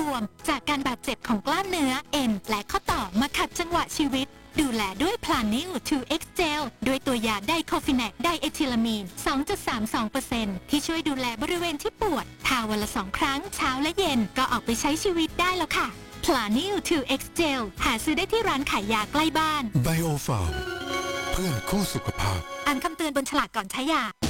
วมจากการบาดเจ็บของกล้ามเนื้อเอ็นและข้อต่อมาขัดจังหวะชีวิตดูแลด้วย Planew 2X Gel ด้วยตัวยาไดโคฟิแนกไดเอทิลามีน 2.32% ที่ช่วยดูแลบริเวณที่ปวดทาวันละ2 ครั้งเช้าและเย็นก็ออกไปใช้ชีวิตได้แล้วค่ะ Planew 2X Gel หาซื้อได้ที่ร้านขายยาใกล้บ้านไบโอฟาร์มเพื่อนคู่สุขภาพอ่านคำเตือนบนฉลากก่อนใช้ยา